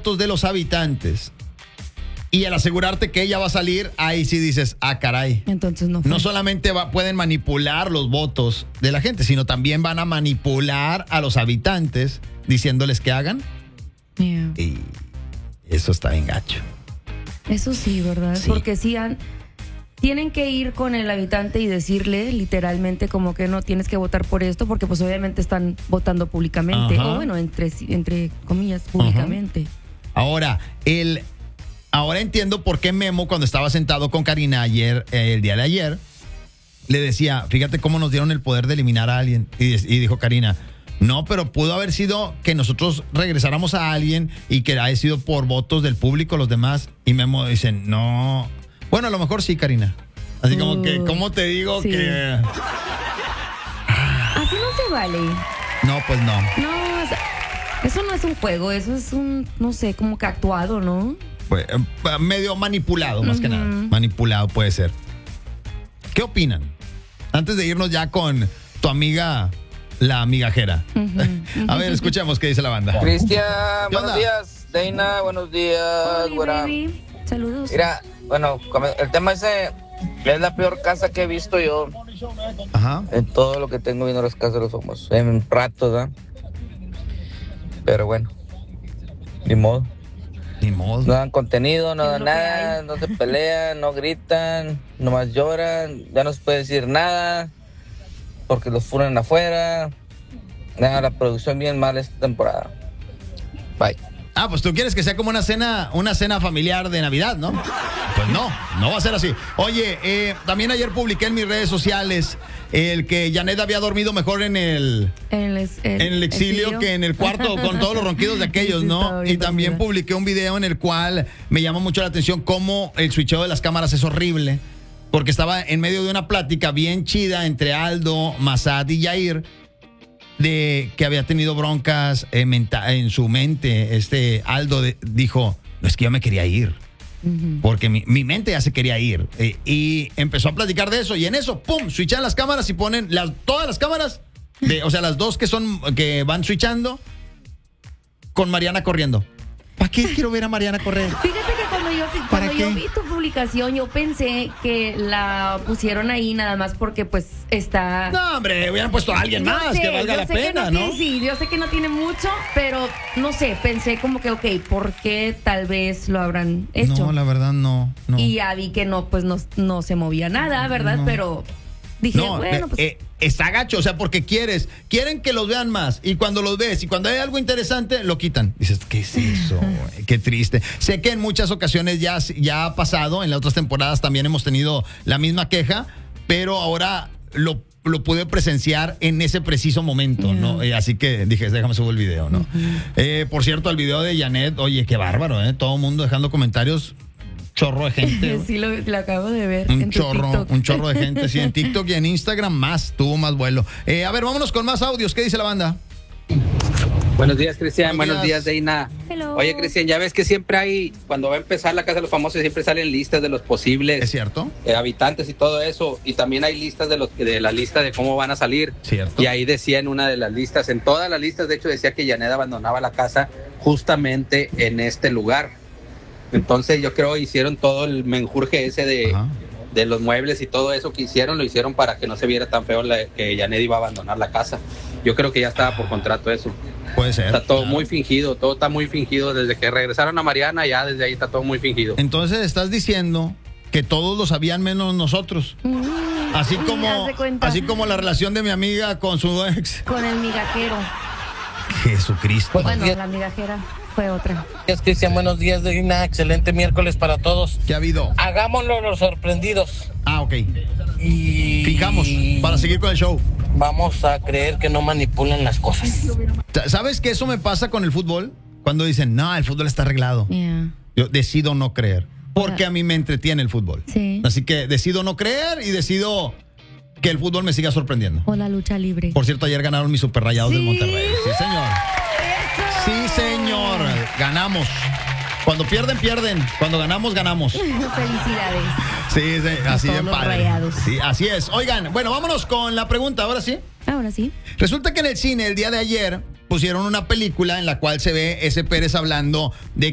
votos de los habitantes y al asegurarte que ella va a salir, ahí sí dices, ah, caray. Entonces no fue. No solamente pueden manipular los votos de la gente, sino también van a manipular a los habitantes diciéndoles que hagan. Yeah. Y eso está bien gacho. Eso sí, ¿verdad? Sí. Porque sí tienen que ir con el habitante y decirle literalmente como que no tienes que votar por esto, porque pues obviamente están votando públicamente. Ajá. O bueno, entre comillas, públicamente. Ahora entiendo por qué Memo, cuando estaba sentado con Karina el día de ayer, le decía, fíjate cómo nos dieron el poder de eliminar a alguien. Y dijo Karina, no, pero pudo haber sido que nosotros regresáramos a alguien y que haya sido por votos del público, los demás. Y Memo dice, no. Bueno, a lo mejor sí, Karina. Así como que, ¿cómo te digo sí. que...? Así no se vale. No, pues no. No, o sea, eso no es un juego, eso es un, no sé, como que actuado, ¿no? Pues, medio manipulado, más que nada. Manipulado puede ser. ¿Qué opinan? Antes de irnos ya con tu amiga, la migajera. A ver, escuchemos qué dice la banda. Cristian, ¿Qué onda? buenos días. Deina, buenos días. Hola, güera. baby. Saludos. Mira, bueno, el tema ese es la peor casa que he visto yo Ajá. en todo lo que tengo viendo las casas de los famosos. En ratos, ¿verdad? Pero bueno, ni modo. Ni modo. No dan contenido, no Es dan lo que nada, hay. no se pelean, no gritan, nomás lloran, ya no se puede decir nada porque los funan afuera. Nada, la producción bien mal esta temporada. Bye. Ah, pues tú quieres que sea como una cena familiar de Navidad, ¿no? Pues no va a ser así. Oye, también ayer publiqué en mis redes sociales el que Janet había dormido mejor en el exilio que en el cuarto con todos los ronquidos de aquellos, Sí, ¿no? estaba bien Y también dormida. publiqué un video en el cual me llamó mucho la atención cómo el switcheo de las cámaras es horrible, porque estaba en medio de una plática bien chida entre Aldo, Massad y Yair, de que había tenido broncas en su mente. Aldo dijo, no, es que yo me quería ir, porque mi mente ya se quería ir, y empezó a platicar de eso, y en eso, pum, switchan las cámaras y ponen todas las cámaras, o sea, las dos que van switchando con Mariana corriendo. ¿Para qué quiero ver a Mariana correr? Fíjate que cuando ¿Para yo qué? vi tu publicación, yo pensé que la pusieron ahí nada más porque pues está... No, hombre, hubieran puesto a alguien Yo más sé, que valga yo la sé que pena, no ¿no? tiene- sí, yo sé que no tiene mucho, pero no sé, pensé como que, ok, ¿por qué tal vez lo habrán hecho? No, la verdad no. Y ya vi que no, pues no se movía nada, ¿verdad? No. Pero dije, No, bueno, pues... está gacho, o sea, porque quieren que los vean más, y cuando los ves y cuando hay algo interesante, lo quitan. Dices, ¿qué es eso, güey? Qué triste. Sé que en muchas ocasiones ya ha pasado, en las otras temporadas también hemos tenido la misma queja, pero ahora lo pude presenciar en ese preciso momento, ¿no? Así que dije, déjame subo el video, ¿no? Por cierto, el video de Janet, oye, qué bárbaro, ¿eh? Todo el mundo dejando comentarios. Chorro de gente. Sí, lo acabo de ver. en Un tu TikTok. chorro de gente. Sí, en TikTok y en Instagram tuvo más vuelo. A ver, vámonos con más audios. ¿Qué dice la banda? Buenos días, Cristian. Buenos Buenos días. días, Deina. Hello. Oye, Cristian, ya ves que siempre hay, cuando va a empezar la Casa de los Famosos, siempre salen listas de los ¿Es posibles cierto? habitantes y todo eso. Y también hay listas de la lista de cómo van a salir. Cierto. Y ahí decía en una de las listas, en todas las listas, de hecho, decía que Janet abandonaba la casa justamente en este lugar. Entonces yo creo hicieron todo el menjurje ese Ajá. de los muebles y todo eso que hicieron, lo hicieron para que no se viera tan feo que Janet iba a abandonar la casa. Yo creo que ya estaba por contrato eso. Puede ser. Está todo claro. muy fingido, todo está muy fingido. Desde que regresaron a Mariana, ya desde ahí está todo muy fingido. Entonces estás diciendo que todos lo sabían menos nosotros. Así haz de cuenta. como la relación de mi amiga con su ex. Con el migajero. Jesucristo. Bueno, la migajera fue otra. Días, Cristian, buenos días, Deina. Excelente miércoles para todos. ¿Qué ha habido? Hagámoslo los sorprendidos. Ok. Y Fijamos para seguir con el show. vamos a creer que no manipulan las cosas. ¿Sabes que eso me pasa con el fútbol? Cuando dicen, no, el fútbol está arreglado. Yeah. Yo decido no creer. Porque a mí me entretiene el fútbol. Sí. Así que decido no creer y decido que el fútbol me siga sorprendiendo. O la lucha libre. Por cierto, ayer ganaron mis super rayados Sí. del Monterrey. Sí, señor. Sí, señor. Ganamos. Cuando pierden, pierden. Cuando ganamos, ganamos. Felicidades. Sí, así todos de los padre. rayados. Sí, así es. Oigan, bueno, vámonos con la pregunta. Ahora sí. Ahora sí. Resulta que en el cine el día de ayer pusieron una película en la cual se ve ese Pérez hablando de